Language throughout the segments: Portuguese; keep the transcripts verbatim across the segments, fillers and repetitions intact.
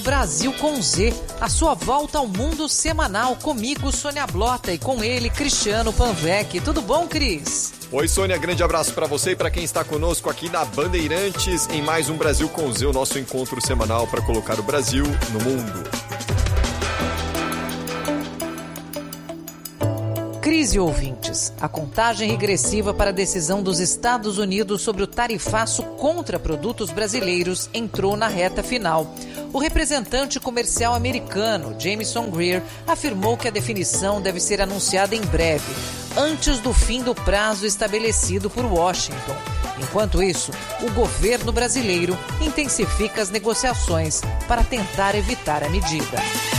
Brasil com Z, a sua volta ao mundo semanal, comigo, Sônia Blota, e com ele, Cristiano Panvec. Tudo bom, Cris? Oi, Sônia, grande abraço para você e para quem está conosco aqui na Bandeirantes em mais um Brasil com Z, o nosso encontro semanal para colocar o Brasil no mundo. Crise, ouvintes. A contagem regressiva para a decisão dos Estados Unidos sobre o tarifaço contra produtos brasileiros entrou na reta final. O representante comercial americano, Jamieson Greer, afirmou que a definição deve ser anunciada em breve, antes do fim do prazo estabelecido por Washington. Enquanto isso, o governo brasileiro intensifica as negociações para tentar evitar a medida.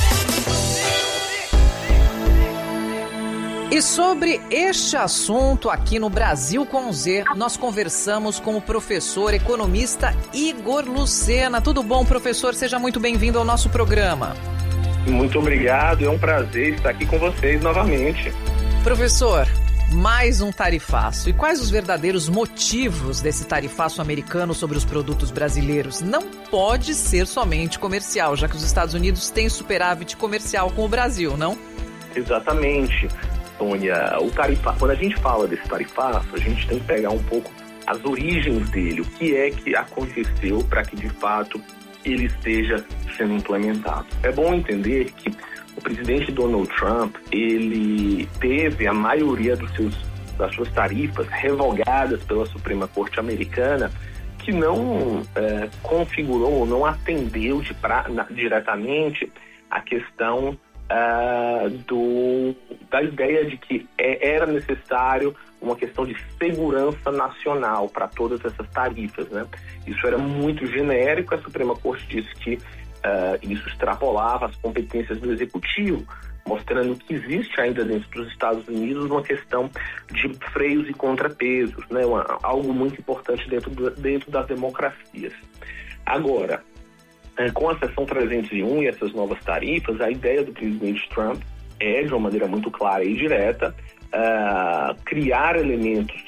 E sobre este assunto aqui no Brasil com Z, nós conversamos com o professor economista Igor Lucena. Tudo bom, professor? Seja muito bem-vindo ao nosso programa. Muito obrigado, é um prazer estar aqui com vocês novamente. Professor, mais um tarifaço. E quais os verdadeiros motivos desse tarifaço americano sobre os produtos brasileiros? Não pode ser somente comercial, já que os Estados Unidos têm superávit comercial com o Brasil, não? Exatamente. Sônia, o tarifa, quando a gente fala desse tarifaço, a gente tem que pegar um pouco as origens dele, o que é que aconteceu para que de fato ele esteja sendo implementado. É bom entender que o presidente Donald Trump, ele teve a maioria dos seus, das suas tarifas revogadas pela Suprema Corte Americana, que não é, configurou ou não atendeu de pra, na, diretamente a questão Uh, do, da ideia de que é, era necessário uma questão de segurança nacional para todas essas tarifas, né? Isso era muito genérico, a Suprema Corte disse que uh, isso extrapolava as competências do Executivo, mostrando que existe ainda dentro dos Estados Unidos uma questão de freios e contrapesos, né? Uma, algo muito importante dentro, do, dentro das democracias. Agora, com a seção trezentos e um e essas novas tarifas, a ideia do presidente Trump é, de uma maneira muito clara e direta, uh, criar elementos,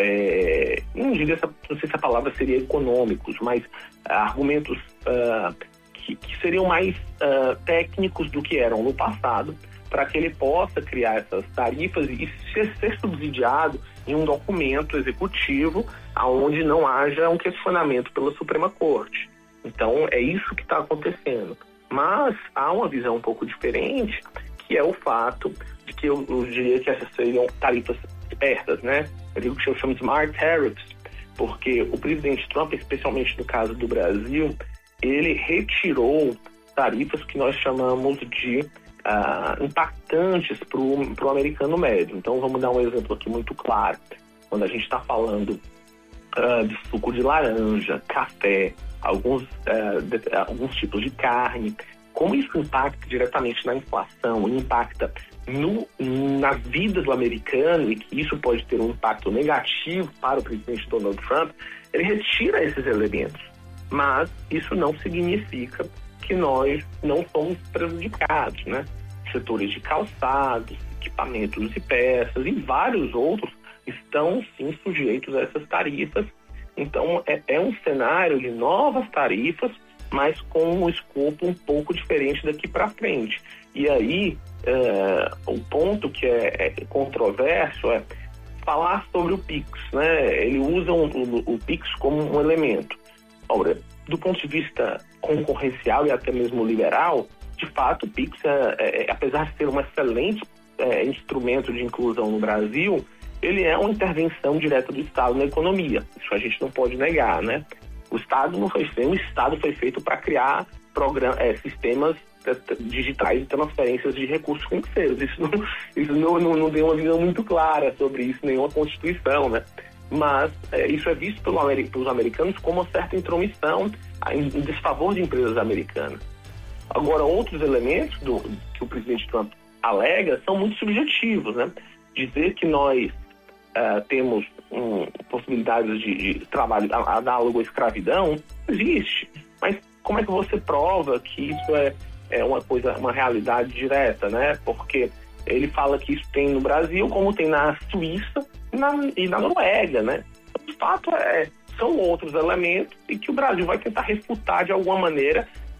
é, não, diria, não sei se a palavra seria econômicos, mas uh, argumentos uh, que, que seriam mais uh, técnicos do que eram no passado, para que ele possa criar essas tarifas e ser, ser subsidiado em um documento executivo onde não haja um questionamento pela Suprema Corte. Então, é isso que está acontecendo. Mas há uma visão um pouco diferente, que é o fato de que eu, eu diria que essas seriam tarifas espertas, né? Eu digo que eu chamo de smart tariffs, porque o presidente Trump, especialmente no caso do Brasil, ele retirou tarifas que nós chamamos de uh, impactantes para o americano médio. Então, vamos dar um exemplo aqui muito claro. Quando a gente está falando uh, de suco de laranja, café, Alguns, uh, de, uh, alguns tipos de carne, como isso impacta diretamente na inflação, impacta no, na vida do americano e que isso pode ter um impacto negativo para o presidente Donald Trump, ele retira esses elementos. Mas isso não significa que nós não somos prejudicados, né? Setores de calçados, equipamentos e peças e vários outros estão sim sujeitos a essas tarifas. Então, é, é um cenário de novas tarifas, mas com um escopo um pouco diferente daqui para frente. E aí, é, o ponto que é, é controverso é falar sobre o Pix, né? Ele usa um, o, o Pix como um elemento. Ora, do ponto de vista concorrencial e até mesmo liberal, de fato, o Pix, é, é, apesar de ser um excelente é, instrumento de inclusão no Brasil, ele é uma intervenção direta do Estado na economia. Isso a gente não pode negar, né? O Estado não foi feito, o Estado foi feito para criar program- é, sistemas digitais de transferências de recursos financeiros. Isso não, isso não, não, não tem uma visão muito clara sobre isso, nenhuma Constituição, né? Mas é, isso é visto pelo, pelos americanos como uma certa intromissão em, em desfavor de empresas americanas. Agora, outros elementos do, que o presidente Trump alega são muito subjetivos, né? Dizer que nós Uh, temos um, possibilidades de, de trabalho análogo à escravidão, existe. Mas como é que você prova que isso é, é uma coisa, uma realidade direta, né? Porque ele fala que isso tem no Brasil, como tem na Suíça e na, e na Noruega, né? O fato é, são outros elementos e que o Brasil vai tentar refutar de alguma maneira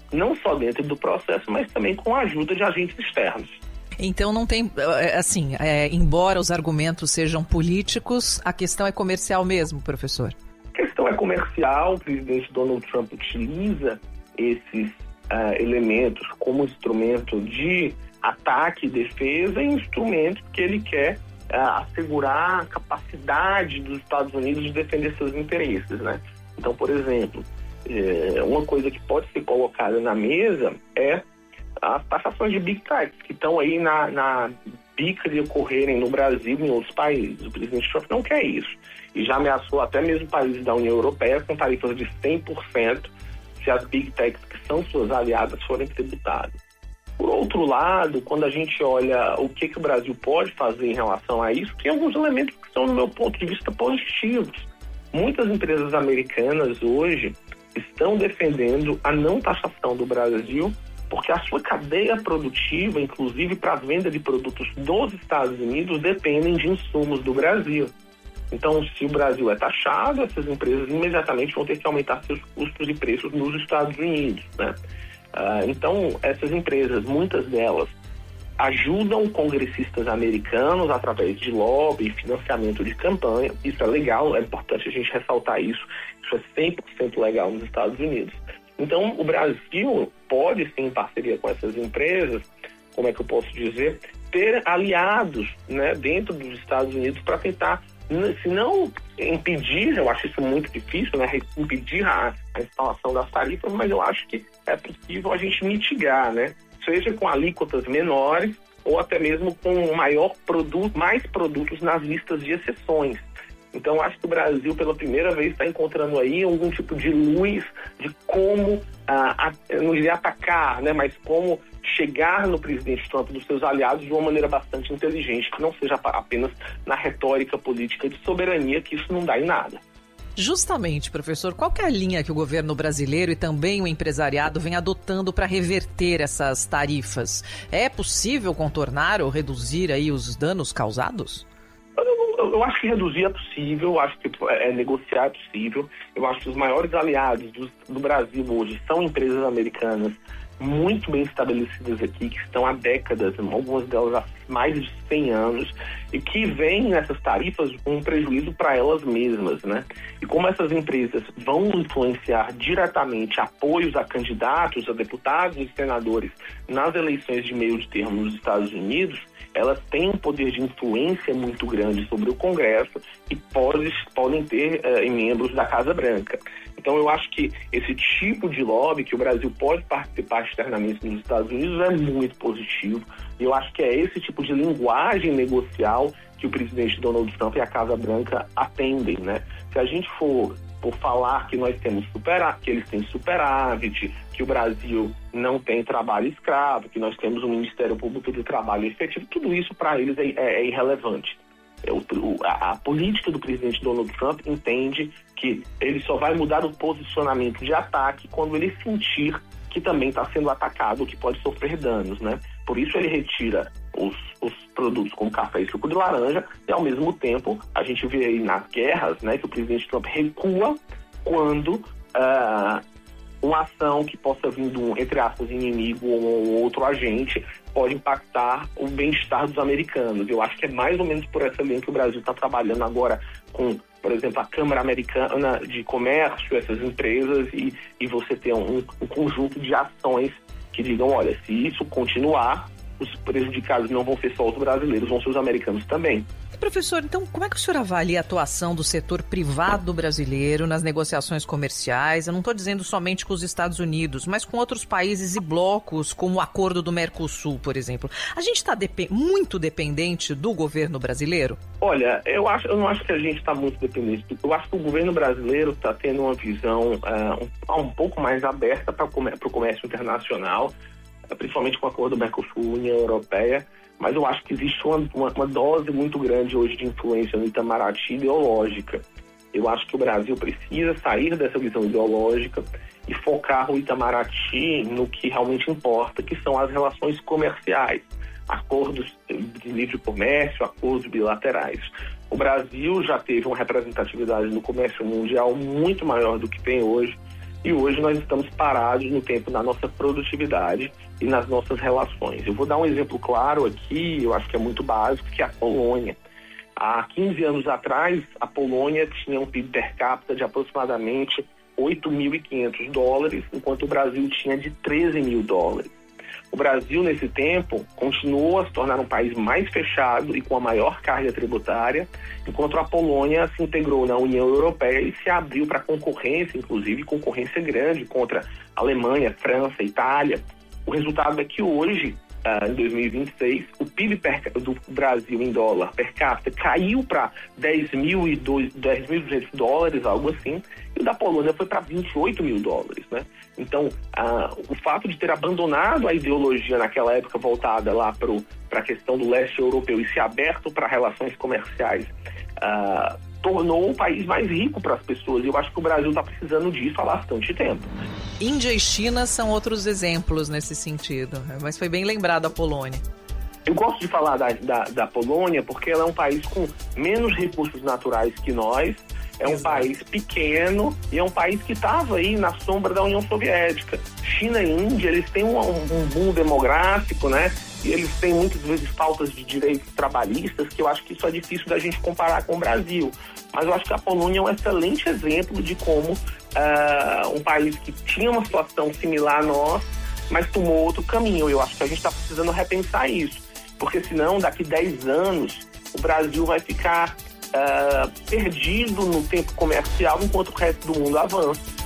não só dentro do processo, mas também com a ajuda de agentes externos. Então não tem, assim, é, embora os argumentos sejam políticos, a questão é comercial mesmo, professor? A questão é comercial, o presidente Donald Trump utiliza esses uh, elementos como instrumento de ataque e defesa e instrumento que ele quer uh, assegurar a capacidade dos Estados Unidos de defender seus interesses, né? Então, por exemplo, eh, uma coisa que pode ser colocada na mesa é as taxações de Big Techs, que estão aí na, na bica de ocorrerem no Brasil e em outros países. O presidente Trump não quer isso. E já ameaçou até mesmo países da União Europeia com tarifas de cem por cento se as Big Techs, que são suas aliadas, forem tributadas. Por outro lado, quando a gente olha o que, que o Brasil pode fazer em relação a isso, tem alguns elementos que são, no meu ponto de vista, positivos. Muitas empresas americanas hoje estão defendendo a não taxação do Brasil porque a sua cadeia produtiva, inclusive para a venda de produtos dos Estados Unidos, dependem de insumos do Brasil. Então, se o Brasil é taxado, essas empresas imediatamente vão ter que aumentar seus custos e preços nos Estados Unidos, né? Ah, então, essas empresas, muitas delas, ajudam congressistas americanos através de lobby e financiamento de campanha. Isso é legal, é importante a gente ressaltar isso. Isso é cem por cento legal nos Estados Unidos. Então, o Brasil pode, sim, em parceria com essas empresas, como é que eu posso dizer, ter aliados, né, dentro dos Estados Unidos para tentar, se não impedir, eu acho isso muito difícil, né, impedir a, a instalação das tarifas, mas eu acho que é possível a gente mitigar, né, seja com alíquotas menores ou até mesmo com maior produto, mais produtos nas listas de exceções. Então, acho que o Brasil, pela primeira vez, está encontrando aí algum tipo de luz de como, ah, a, não diria atacar, né, mas como chegar no presidente Trump e dos seus aliados de uma maneira bastante inteligente, que não seja apenas na retórica política de soberania, que isso não dá em nada. Justamente, professor, qual que é a linha que o governo brasileiro e também o empresariado vem adotando para reverter essas tarifas? É possível contornar ou reduzir aí os danos causados? Eu, eu acho que reduzir é possível, eu acho que é, negociar é possível. Eu acho que os maiores aliados do, do Brasil hoje são empresas americanas muito bem estabelecidas aqui, que estão há décadas, algumas delas há mais de cem anos, e que veem essas tarifas com um prejuízo para elas mesmas, né? E como essas empresas vão influenciar diretamente apoios a candidatos, a deputados e senadores nas eleições de meio de termo nos Estados Unidos, elas têm um poder de influência muito grande sobre o Congresso e pode, podem ter eh, membros da Casa Branca. Então, eu acho que esse tipo de lobby que o Brasil pode participar externamente nos Estados Unidos é muito positivo. E eu acho que é esse tipo de linguagem negocial que o presidente Donald Trump e a Casa Branca atendem, né? Se a gente for por falar que nós temos superávit, que eles têm superávit, que o Brasil não tem trabalho escravo, que nós temos um Ministério Público do Trabalho efetivo, tudo isso para eles é, é, é irrelevante. A, a política do presidente Donald Trump entende que ele só vai mudar o posicionamento de ataque quando ele sentir que também está sendo atacado, que pode sofrer danos, né? Por isso ele retira os, os produtos como café e suco de laranja e, ao mesmo tempo, a gente vê aí nas guerras, né, que o presidente Trump recua quando uh, uma ação que possa vir de um, entre aspas, inimigo ou um outro agente pode impactar o bem-estar dos americanos. Eu acho que é mais ou menos por essa linha que o Brasil está trabalhando agora com, por exemplo, a Câmara Americana de Comércio, essas empresas, e, e você ter um, um conjunto de ações que digam, olha, se isso continuar, os prejudicados não vão ser só os brasileiros, vão ser os americanos também. Professor, então como é que o senhor avalia a atuação do setor privado brasileiro nas negociações comerciais? Eu não estou dizendo somente com os Estados Unidos, mas com outros países e blocos, como o acordo do Mercosul, por exemplo. A gente está dep- muito dependente do governo brasileiro? Olha, eu, acho, eu não acho que a gente está muito dependente. Eu acho que o governo brasileiro está tendo uma visão uh, um, um pouco mais aberta para o comércio internacional, principalmente com o acordo do Mercosul, União Europeia. Mas eu acho que existe uma, uma, uma dose muito grande hoje de influência no Itamaraty ideológica. Eu acho que o Brasil precisa sair dessa visão ideológica e focar o Itamaraty no que realmente importa, que são as relações comerciais, acordos de livre comércio, acordos bilaterais. O Brasil já teve uma representatividade no comércio mundial muito maior do que tem hoje. e hoje nós estamos parados no tempo da nossa produtividade e nas nossas relações. Eu vou dar um exemplo claro aqui, eu acho que é muito básico, que é a Polônia. Há quinze anos atrás, a Polônia tinha um P I B per capita de aproximadamente oito mil e quinhentos dólares, enquanto o Brasil tinha de treze mil dólares. O Brasil, nesse tempo, continuou a se tornar um país mais fechado e com a maior carga tributária, enquanto a Polônia se integrou na União Europeia e se abriu para concorrência, inclusive concorrência grande contra Alemanha, França, Itália. O resultado é que hoje, em dois mil e vinte e seis, o P I B per, do Brasil em dólar per capita caiu para dez mil e duzentos dólares, algo assim, e o da Polônia foi para vinte e oito mil dólares, né? Então, ah, o fato de ter abandonado a ideologia naquela época voltada lá para a questão do leste europeu e se aberto para relações comerciais, ah, tornou o país mais rico para as pessoas, e eu acho que o Brasil está precisando disso há bastante tempo. Índia e China são outros exemplos nesse sentido, mas foi bem lembrado a Polônia. Eu gosto de falar da, da, da Polônia porque ela é um país com menos recursos naturais que nós, é um Exato. país pequeno e é um país que estava aí na sombra da União Soviética. China e Índia, eles têm um, um boom demográfico, né? E eles têm muitas vezes faltas de direitos trabalhistas, que eu acho que isso é difícil da gente comparar com o Brasil. Mas eu acho que a Polônia é um excelente exemplo de como uh, um país que tinha uma situação similar a nós, mas tomou outro caminho. Eu acho que a gente está precisando repensar isso, porque senão daqui dez anos o Brasil vai ficar uh, perdido no tempo comercial enquanto o resto do mundo avança.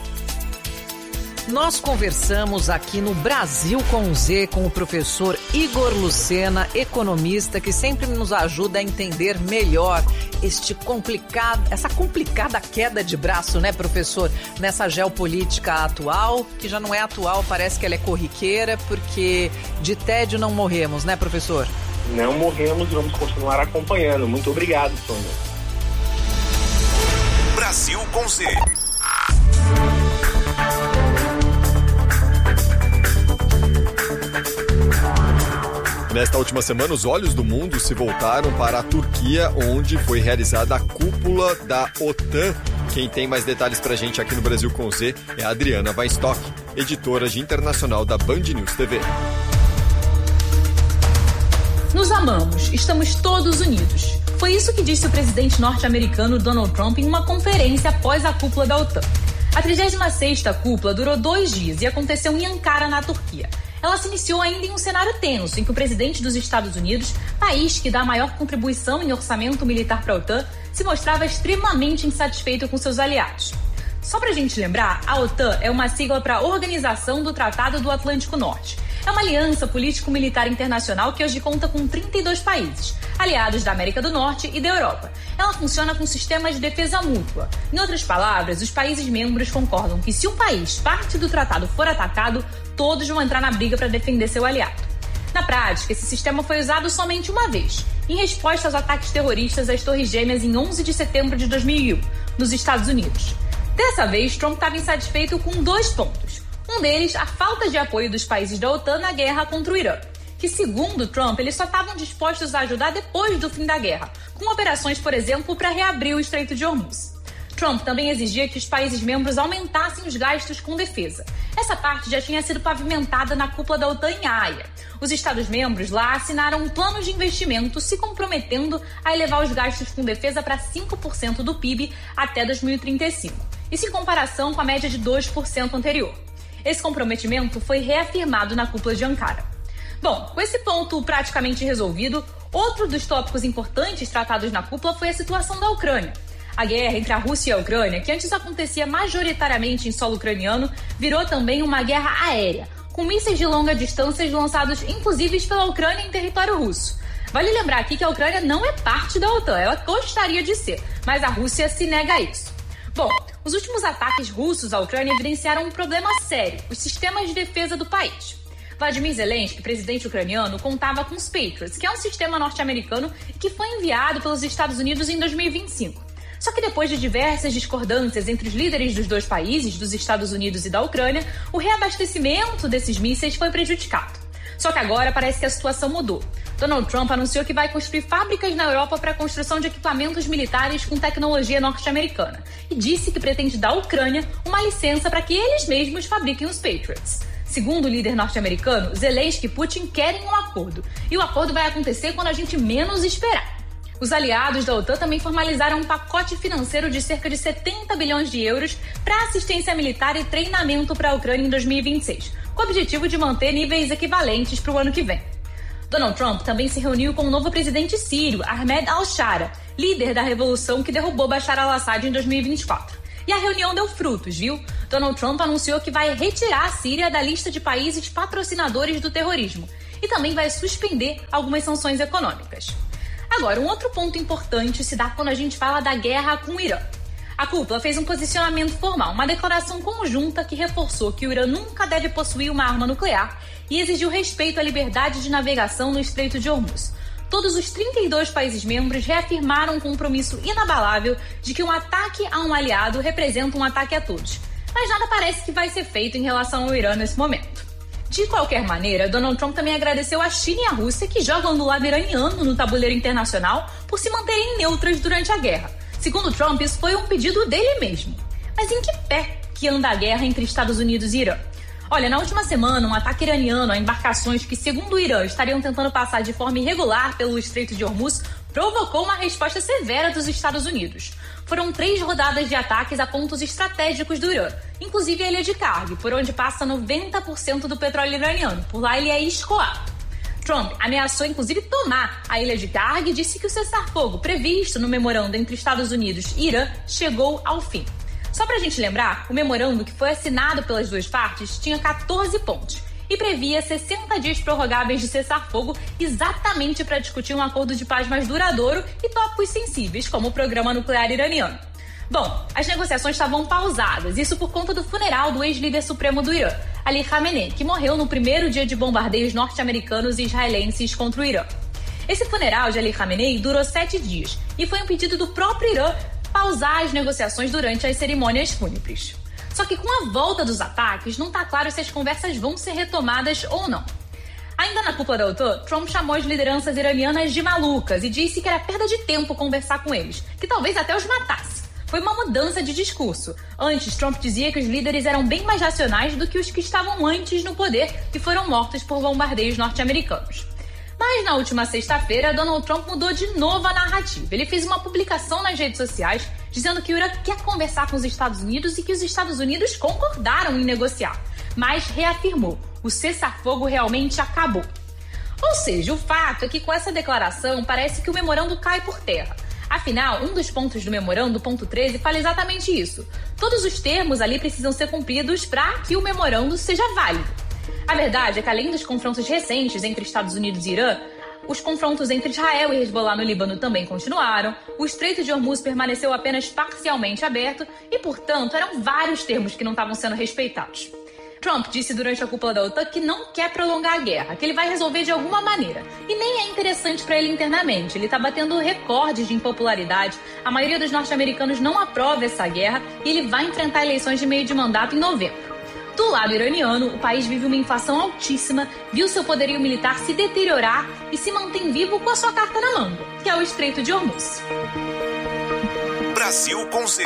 Nós conversamos aqui no Brasil com Z com o professor Igor Lucena, economista, que sempre nos ajuda a entender melhor este complicado, essa complicada queda de braço, né, professor, nessa geopolítica atual, que já não é atual, parece que ela é corriqueira, porque de tédio não morremos, né, professor? Não morremos e vamos continuar acompanhando. Muito obrigado, Sônia. Brasil com Z. Nesta última semana, os olhos do mundo se voltaram para a Turquia, onde foi realizada a cúpula da OTAN. Quem tem mais detalhes pra gente aqui no Brasil com Z é a Adriana Weinstock, editora de internacional da Band News T V. Nos amamos, estamos todos unidos. Foi isso que disse o presidente norte-americano Donald Trump em uma conferência após a cúpula da OTAN. A trigésima sexta cúpula durou dois dias e aconteceu em Ankara, na Turquia. Ela se iniciou ainda em um cenário tenso, em que o presidente dos Estados Unidos, país que dá a maior contribuição em orçamento militar para a OTAN, se mostrava extremamente insatisfeito com seus aliados. Só pra gente lembrar, a OTAN é uma sigla para Organização do Tratado do Atlântico Norte. É uma aliança político-militar internacional que hoje conta com trinta e dois países, aliados da América do Norte e da Europa. Ela funciona com sistemas de defesa mútua. Em outras palavras, os países membros concordam que se um país, parte do tratado, for atacado, todos vão entrar na briga para defender seu aliado. Na prática, esse sistema foi usado somente uma vez, em resposta aos ataques terroristas às Torres Gêmeas em onze de setembro de dois mil e um, nos Estados Unidos. Dessa vez, Trump estava insatisfeito com dois pontos. Um deles, a falta de apoio dos países da OTAN na guerra contra o Irã, que, segundo Trump, eles só estavam dispostos a ajudar depois do fim da guerra, com operações, por exemplo, para reabrir o Estreito de Hormuz. Trump também exigia que os países membros aumentassem os gastos com defesa. Essa parte já tinha sido pavimentada na cúpula da OTAN em Haia. Os Estados-membros lá assinaram um plano de investimento se comprometendo a elevar os gastos com defesa para cinco por cento do P I B até dois mil e trinta e cinco, isso em comparação com a média de dois por cento anterior. Esse comprometimento foi reafirmado na cúpula de Ankara. Bom, com esse ponto praticamente resolvido, outro dos tópicos importantes tratados na cúpula foi a situação da Ucrânia. A guerra entre a Rússia e a Ucrânia, que antes acontecia majoritariamente em solo ucraniano, virou também uma guerra aérea, com mísseis de longa distância lançados inclusive pela Ucrânia em território russo. Vale lembrar aqui que a Ucrânia não é parte da OTAN, ela gostaria de ser, mas a Rússia se nega a isso. Bom, os últimos ataques russos à Ucrânia evidenciaram um problema sério, os sistemas de defesa do país. Vladimir Zelensky, presidente ucraniano, contava com os Patriots, que é um sistema norte-americano que foi enviado pelos Estados Unidos em dois mil e vinte e cinco. Só que depois de diversas discordâncias entre os líderes dos dois países, dos Estados Unidos e da Ucrânia, o reabastecimento desses mísseis foi prejudicado. Só que agora parece que a situação mudou. Donald Trump anunciou que vai construir fábricas na Europa para a construção de equipamentos militares com tecnologia norte-americana e disse que pretende dar à Ucrânia uma licença para que eles mesmos fabriquem os Patriots. Segundo o líder norte-americano, Zelensky e Putin querem um acordo, e o acordo vai acontecer quando a gente menos esperar. Os aliados da OTAN também formalizaram um pacote financeiro de cerca de setenta bilhões de euros para assistência militar e treinamento para a Ucrânia em dois mil e vinte e seis, com o objetivo de manter níveis equivalentes para o ano que vem. Donald Trump também se reuniu com o novo presidente sírio, Ahmed al-Shara, líder da revolução que derrubou Bashar al-Assad em dois mil e vinte e quatro. E a reunião deu frutos, viu? Donald Trump anunciou que vai retirar a Síria da lista de países patrocinadores do terrorismo e também vai suspender algumas sanções econômicas. Agora, um outro ponto importante se dá quando a gente fala da guerra com o Irã. A cúpula fez um posicionamento formal, uma declaração conjunta que reforçou que o Irã nunca deve possuir uma arma nuclear e exigiu respeito à liberdade de navegação no Estreito de Hormuz. Todos os trinta e dois países membros reafirmaram um compromisso inabalável de que um ataque a um aliado representa um ataque a todos. Mas nada parece que vai ser feito em relação ao Irã nesse momento. De qualquer maneira, Donald Trump também agradeceu a China e a Rússia, que jogam do lado iraniano no tabuleiro internacional, por se manterem neutras durante a guerra. Segundo Trump, isso foi um pedido dele mesmo. Mas em que pé que anda a guerra entre Estados Unidos e Irã? Olha, na última semana, um ataque iraniano a embarcações que, segundo o Irã, estariam tentando passar de forma irregular pelo Estreito de Hormuz provocou uma resposta severa dos Estados Unidos. Foram três rodadas de ataques a pontos estratégicos do Irã, inclusive a Ilha de Karg, por onde passa noventa por cento do petróleo iraniano. Por lá ele é escoado. Trump ameaçou inclusive tomar a Ilha de Karg e disse que o cessar-fogo previsto no memorando entre Estados Unidos e Irã chegou ao fim. Só pra gente lembrar, o memorando que foi assinado pelas duas partes tinha quatorze pontos e previa sessenta dias prorrogáveis de cessar-fogo exatamente para discutir um acordo de paz mais duradouro e tópicos sensíveis, como o programa nuclear iraniano. Bom, as negociações estavam pausadas, isso por conta do funeral do ex-líder supremo do Irã, Ali Khamenei, que morreu no primeiro dia de bombardeios norte-americanos e israelenses contra o Irã. Esse funeral de Ali Khamenei durou sete dias e foi um pedido do próprio Irã pausar as negociações durante as cerimônias fúnebres. Só que com a volta dos ataques, não está claro se as conversas vão ser retomadas ou não. Ainda na cúpula da OTAN, Trump chamou as lideranças iranianas de malucas e disse que era perda de tempo conversar com eles, que talvez até os matasse. Foi uma mudança de discurso. Antes, Trump dizia que os líderes eram bem mais racionais do que os que estavam antes no poder e foram mortos por bombardeios norte-americanos. Mas na última sexta-feira, Donald Trump mudou de novo a narrativa. Ele fez uma publicação nas redes sociais dizendo que o Irã quer conversar com os Estados Unidos e que os Estados Unidos concordaram em negociar, mas reafirmou: o cessar-fogo realmente acabou. Ou seja, o fato é que com essa declaração parece que o memorando cai por terra. Afinal, um dos pontos do memorando, ponto treze, fala exatamente isso. Todos os termos ali precisam ser cumpridos para que o memorando seja válido. A verdade é que, além dos confrontos recentes entre Estados Unidos e Irã, os confrontos entre Israel e Hezbollah no Líbano também continuaram, o Estreito de Hormuz permaneceu apenas parcialmente aberto e, portanto, eram vários termos que não estavam sendo respeitados. Trump disse durante a cúpula da OTAN que não quer prolongar a guerra, que ele vai resolver de alguma maneira. E nem é interessante para ele internamente, ele está batendo recordes de impopularidade, a maioria dos norte-americanos não aprova essa guerra e ele vai enfrentar eleições de meio de mandato em novembro. Do lado iraniano, o país vive uma inflação altíssima, viu seu poderio militar se deteriorar e se mantém vivo com a sua carta na manga, que é o Estreito de Hormuz. Brasil com Z.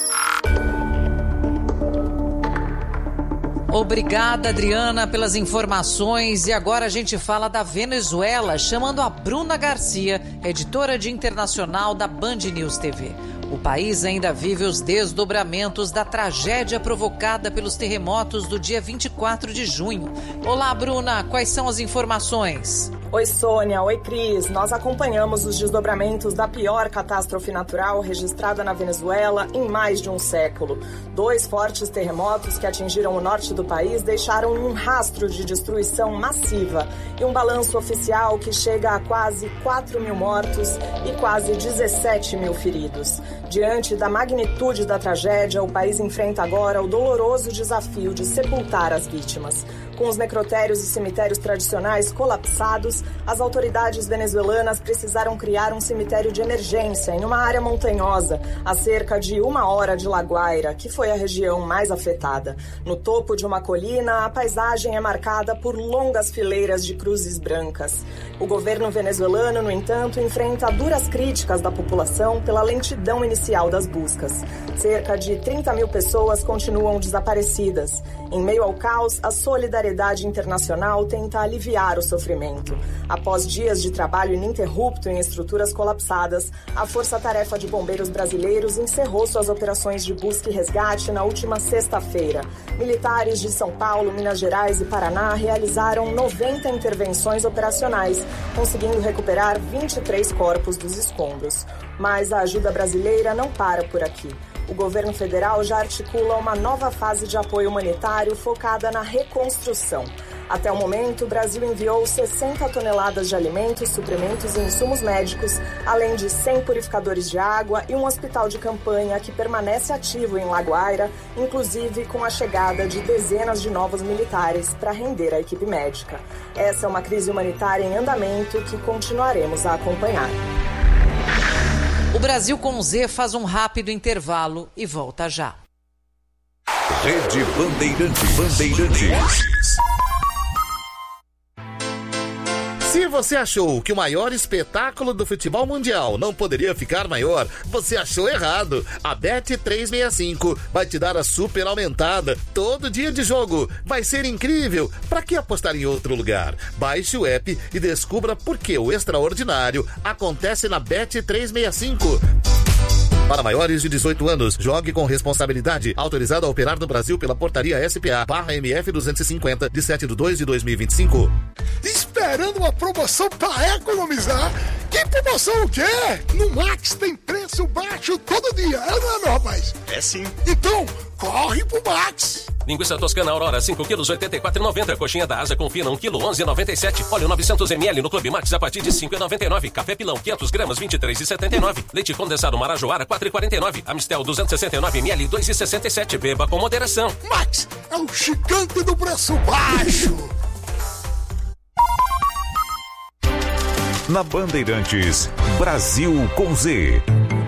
Obrigada, Adriana, pelas informações. E agora a gente fala da Venezuela, chamando a Bruna Garcia, editora de internacional da Band News T V. O país ainda vive os desdobramentos da tragédia provocada pelos terremotos do dia vinte e quatro de junho. Olá, Bruna, quais são as informações? Oi, Sônia. Oi, Cris. Nós acompanhamos os desdobramentos da pior catástrofe natural registrada na Venezuela em mais de um século. Dois fortes terremotos que atingiram o norte do país deixaram um rastro de destruição massiva e um balanço oficial que chega a quase quatro mil mortos e quase dezessete mil feridos. Diante da magnitude da tragédia, o país enfrenta agora o doloroso desafio de sepultar as vítimas. Com os necrotérios e cemitérios tradicionais colapsados anos, as autoridades venezuelanas precisaram criar um cemitério de emergência em uma área montanhosa, a cerca de uma hora de La Guaira, que foi a região mais afetada. No topo de uma colina, a paisagem é marcada por longas fileiras de cruzes brancas. O governo venezuelano, no entanto, enfrenta duras críticas da população pela lentidão inicial das buscas. Cerca de trinta mil pessoas continuam desaparecidas. Em meio ao caos, a solidariedade internacional tenta aliviar o sofrimento. Após dias de trabalho ininterrupto em estruturas colapsadas, a Força-Tarefa de Bombeiros Brasileiros encerrou suas operações de busca e resgate na última sexta-feira. Militares de São Paulo, Minas Gerais e Paraná realizaram noventa intervenções operacionais, conseguindo recuperar vinte e três corpos dos escombros. Mas a ajuda brasileira não para por aqui. O governo federal já articula uma nova fase de apoio humanitário focada na reconstrução. Até o momento, o Brasil enviou sessenta toneladas de alimentos, suprimentos e insumos médicos, além de cem purificadores de água e um hospital de campanha que permanece ativo em La Guaira, inclusive com a chegada de dezenas de novos militares para render a equipe médica. Essa é uma crise humanitária em andamento que continuaremos a acompanhar. O Brasil com Z faz um rápido intervalo e volta já. Rede Bandeirantes. Bandeirantes. Se você achou que o maior espetáculo do futebol mundial não poderia ficar maior, você achou errado. A Bet trezentos e sessenta e cinco vai te dar a super aumentada todo dia de jogo. Vai ser incrível. Para que apostar em outro lugar? Baixe o app e descubra por que o extraordinário acontece na Bet trezentos e sessenta e cinco. Para maiores de dezoito anos, jogue com responsabilidade. Autorizado a operar no Brasil pela portaria S P A barra M F duzentos e cinquenta, de sete de dois de dois mil e vinte e cinco. Esperando uma promoção para economizar? Que promoção o quê? No Max tem preço baixo todo dia, é não é, meu rapaz? É sim. Então, corre pro Max. Linguiça toscana Aurora, cinco quilos, oitenta e quatro reais e noventa centavos. Coxinha da Asa Confina, um quilo, onze reais e noventa e sete centavos. Óleo novecentos mililitros no Clube Max a partir de cinco reais e noventa e nove centavos. Café Pilão, quinhentas gramas, vinte e três reais e setenta e nove centavos. Leite condensado Marajoara, quatro reais e quarenta e nove centavos. Amistel, duzentos e sessenta e nove mililitros, dois reais e sessenta e sete centavos. Beba com moderação. Max é o gigante do preço baixo. Na Bandeirantes, Brasil com Z.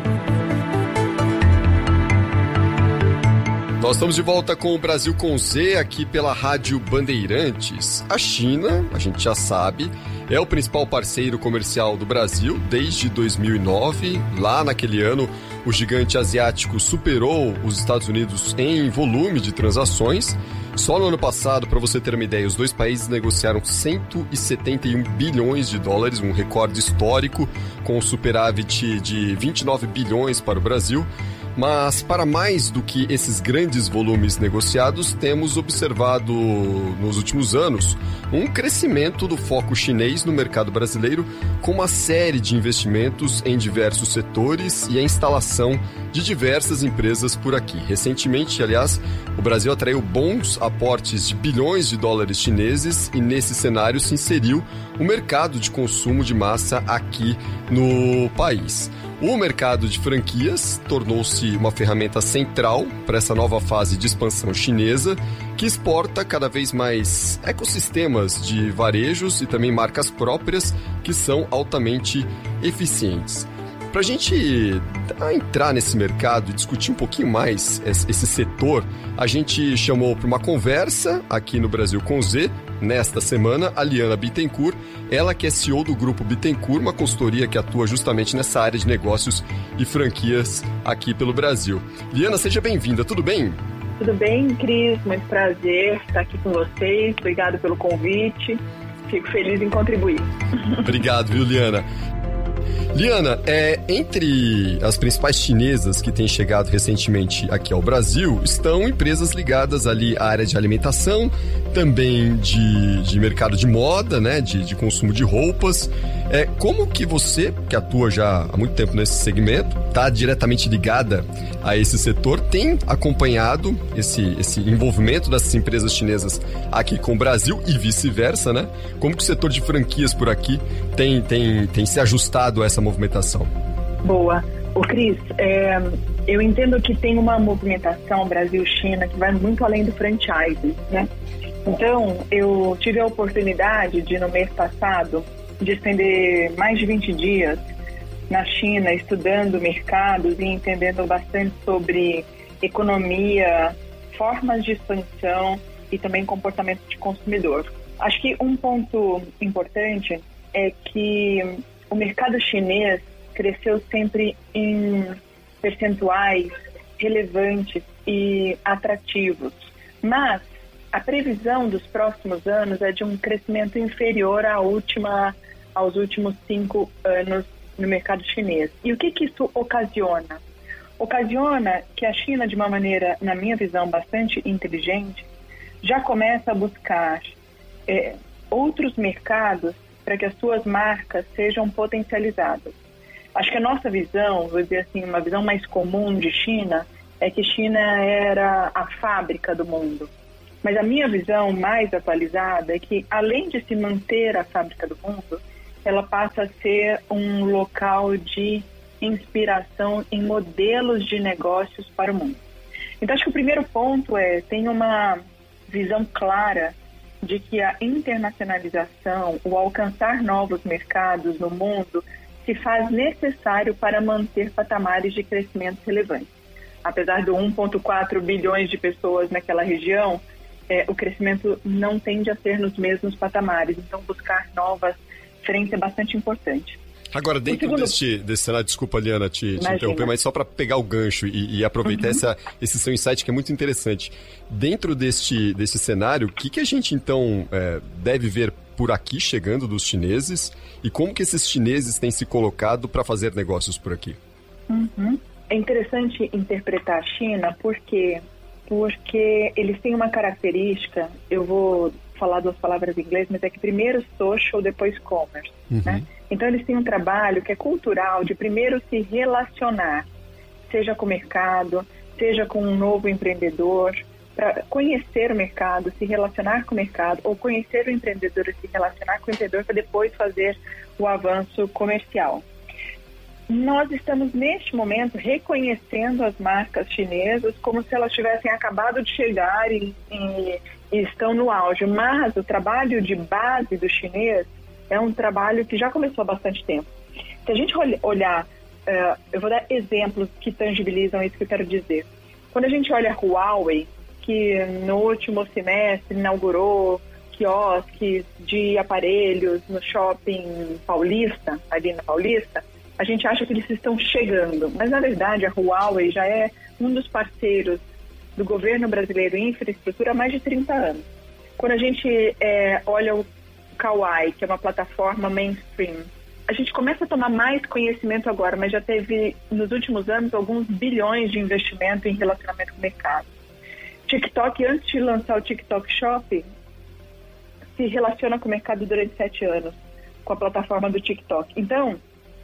Nós estamos de volta com o Brasil com Z aqui pela Rádio Bandeirantes. A China, a gente já sabe, é o principal parceiro comercial do Brasil desde dois mil e nove. Lá naquele ano, o gigante asiático superou os Estados Unidos em volume de transações. Só no ano passado, para você ter uma ideia, os dois países negociaram cento e setenta e um bilhões de dólares, um recorde histórico, com um superávit de vinte e nove bilhões para o Brasil. Mas, para mais do que esses grandes volumes negociados, temos observado nos últimos anos um crescimento do foco chinês no mercado brasileiro, com uma série de investimentos em diversos setores e a instalação de diversas empresas por aqui. Recentemente, aliás, o Brasil atraiu bons aportes de bilhões de dólares chineses e, nesse cenário, se inseriu o mercado de consumo de massa aqui no país. O mercado de franquias tornou-se uma ferramenta central para essa nova fase de expansão chinesa, que exporta cada vez mais ecossistemas de varejos e também marcas próprias que são altamente eficientes. Para a gente entrar nesse mercado e discutir um pouquinho mais esse setor, a gente chamou para uma conversa aqui no Brasil com Z, nesta semana, a Liana Bittencourt, ela que é C E O do Grupo Bittencourt, uma consultoria que atua justamente nessa área de negócios e franquias aqui pelo Brasil. Liana, seja bem-vinda, tudo bem? Tudo bem, Cris? Muito prazer estar aqui com vocês, obrigado pelo convite, fico feliz em contribuir. Obrigado, viu, Liana? Liana, é, entre as principais chinesas que têm chegado recentemente aqui ao Brasil, estão empresas ligadas ali à área de alimentação, também de, de mercado de moda, né, de, de consumo de roupas. É, como que você, que atua já há muito tempo nesse segmento, está diretamente ligada a esse setor, tem acompanhado esse, esse envolvimento dessas empresas chinesas aqui com o Brasil e vice-versa, né? Como que o setor de franquias por aqui tem, tem, tem se ajustado a essa movimentação? Boa. Ô Cris, é, eu entendo que tem uma movimentação Brasil-China que vai muito além do franchise, né? Então, eu tive a oportunidade de, no mês passado, despender mais de vinte dias na China estudando mercados e entendendo bastante sobre economia, formas de expansão e também comportamento de consumidor. Acho que um ponto importante é que o mercado chinês cresceu sempre em percentuais relevantes e atrativos, mas a previsão dos próximos anos é de um crescimento inferior à última, aos últimos cinco anos no mercado chinês. E o que, que isso ocasiona? Ocasiona que a China, de uma maneira, na minha visão, bastante inteligente, já começa a buscar é, outros mercados para que as suas marcas sejam potencializadas. Acho que a nossa visão, vou dizer assim, uma visão mais comum de China, é que China era a fábrica do mundo. Mas a minha visão mais atualizada é que, além de se manter a fábrica do mundo, ela passa a ser um local de inspiração em modelos de negócios para o mundo. Então, acho que o primeiro ponto é, tem uma visão clara de que a internacionalização, o alcançar novos mercados no mundo, se faz necessário para manter patamares de crescimento relevantes. Apesar de um vírgula quatro bilhões de pessoas naquela região, é, o crescimento não tende a ser nos mesmos patamares. Então, buscar novas frentes é bastante importante. Agora, dentro segundo... deste, desse cenário, desculpa, Liana, te, te interromper, mas só para pegar o gancho e, e aproveitar uhum. essa, esse seu insight que é muito interessante. Dentro deste, deste cenário, o que, que a gente, então, é, deve ver por aqui chegando dos chineses e como que esses chineses têm se colocado para fazer negócios por aqui? Uhum. É interessante interpretar a China porque, porque eles têm uma característica, eu vou falar duas palavras em inglês, mas é que primeiro social, depois commerce, uhum. né? Então eles têm um trabalho que é cultural de primeiro se relacionar, seja com o mercado, seja com um novo empreendedor, para conhecer o mercado, se relacionar com o mercado, ou conhecer o empreendedor e se relacionar com o empreendedor para depois fazer o avanço comercial. Nós estamos, neste momento, reconhecendo as marcas chinesas como se elas tivessem acabado de chegar e, e, e estão no auge. Mas o trabalho de base do chinês é um trabalho que já começou há bastante tempo. Se a gente olhar, uh, eu vou dar exemplos que tangibilizam isso que eu quero dizer. Quando a gente olha a Huawei, que no último semestre inaugurou quiosques de aparelhos no shopping Paulista, ali na Paulista, a gente acha que eles estão chegando, mas na verdade a Huawei já é um dos parceiros do governo brasileiro em infraestrutura há mais de trinta anos. Quando a gente é, olha o Kawai, que é uma plataforma mainstream, a gente começa a tomar mais conhecimento agora, mas já teve nos últimos anos alguns bilhões de investimento em relacionamento com o mercado. TikTok, antes de lançar o TikTok Shop, se relaciona com o mercado durante sete anos, com a plataforma do TikTok. Então,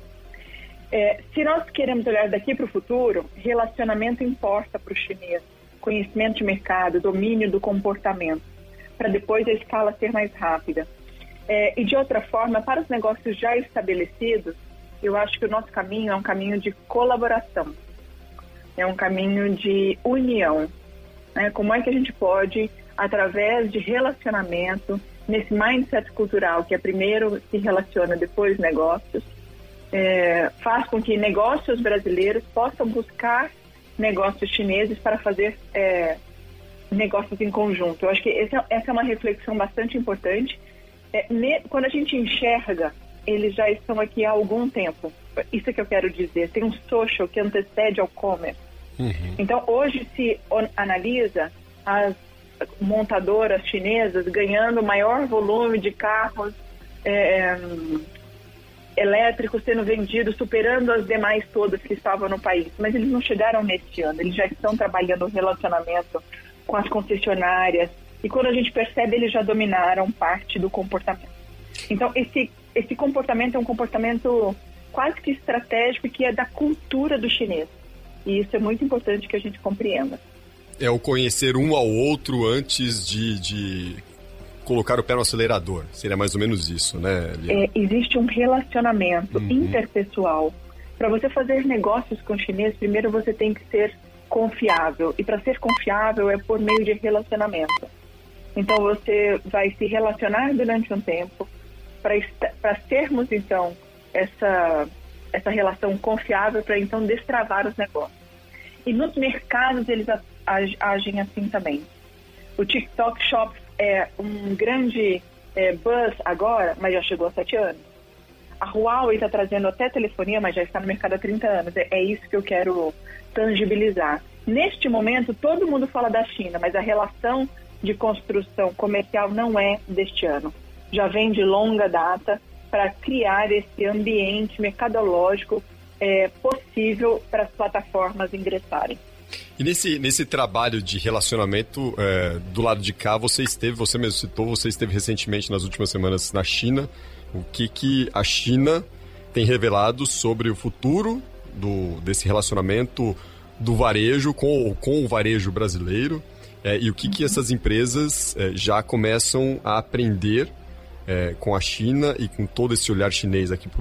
É, se nós queremos olhar daqui para o futuro, relacionamento importa para o chinês, conhecimento de mercado, domínio do comportamento, para depois a escala ser mais rápida. É, e de outra forma, para os negócios já estabelecidos, eu acho que o nosso caminho é um caminho de colaboração, é um caminho de união. Né? Como é que a gente pode, através de relacionamento, nesse mindset cultural, que é primeiro se relaciona, depois negócios, É, faz com que negócios brasileiros possam buscar negócios chineses para fazer é, negócios em conjunto. Eu acho que essa, essa é uma reflexão bastante importante. É, ne, quando a gente enxerga, eles já estão aqui há algum tempo. Isso é que eu quero dizer. Tem um social que antecede ao commerce. Uhum. Então, hoje se analisa as montadoras chinesas ganhando maior volume de carros é, elétricos sendo vendidos, superando as demais todas que estavam no país. Mas eles não chegaram neste ano, eles já estão trabalhando o relacionamento com as concessionárias e quando a gente percebe, eles já dominaram parte do comportamento. Então, esse, esse comportamento é um comportamento quase que estratégico que é da cultura do chinês. E isso é muito importante que a gente compreenda. É o conhecer um ao outro antes de... de... colocar o pé no acelerador, seria mais ou menos isso, né, Liana? É, existe um relacionamento uhum. interpessoal. Para você fazer negócios com o chinês, primeiro você tem que ser confiável. E para ser confiável é por meio de relacionamento. Então você vai se relacionar durante um tempo, para termos, então, essa, essa relação confiável para, então, destravar os negócios. E nos mercados eles agem assim também. O TikTok Shop é um grande é, buzz agora, mas já chegou há sete anos. A Huawei está trazendo até telefonia, mas já está no mercado há trinta anos. É, é isso que eu quero tangibilizar. Neste momento, todo mundo fala da China, mas a relação de construção comercial não é deste ano. Já vem de longa data para criar esse ambiente mercadológico é, possível para as plataformas ingressarem. E nesse, nesse trabalho de relacionamento, é, do lado de cá, você esteve, você mesmo citou, você esteve recentemente nas últimas semanas na China. O que, que a China tem revelado sobre o futuro do, desse relacionamento do varejo com, com o varejo brasileiro, é, e o que, que essas empresas é, já começam a aprender é, com a China e com todo esse olhar chinês aqui para